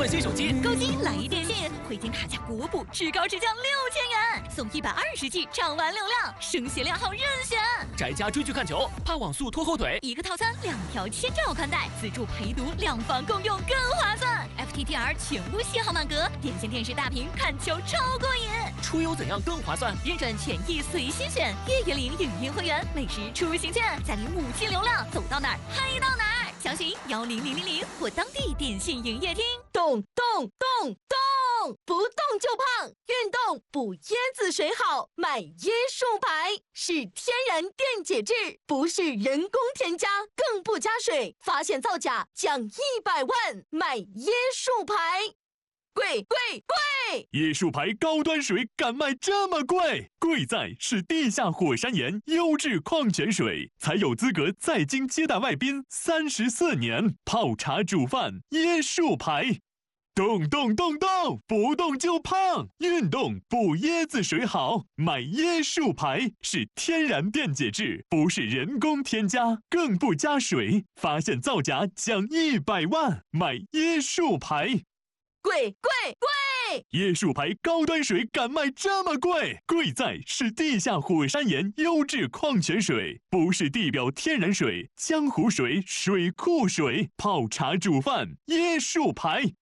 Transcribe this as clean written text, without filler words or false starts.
新手机， 购机来电信，回京卡价国补至高至降6000元，送120G 涨完流量，升鞋量号任选。 宅家追剧看球，怕网速拖后腿， 一个套餐2条千兆宽带，自助陪读，2方共用更划算。FTTR 全屋信号满格，点线电视大屏看球超过瘾。 出游怎样更划算？ 认准权益随心选，月月领影音会员，每时出行券，再领5G流量，走到哪儿嗨到哪儿。详询10000或当地电信营业厅。 动，不动就胖，运动补椰子水好，买椰树牌是天然电解质，不是人工添加，更不加水，发现造假奖100万，买椰树牌。贵！ 椰树牌高端水敢卖这么贵？贵在是地下火山岩优质矿泉水，才有资格在京接待外宾34年。泡茶煮饭，椰树牌。动，不动就胖，运动补椰子水好，买椰树牌是天然电解质，不是人工添加，更不加水，发现造假奖100万，买椰树牌。 贵！ 椰树牌高端水敢卖这么贵？贵在是地下火山岩优质矿泉水，不是地表天然水、江湖水、水库水，泡茶煮饭椰树牌。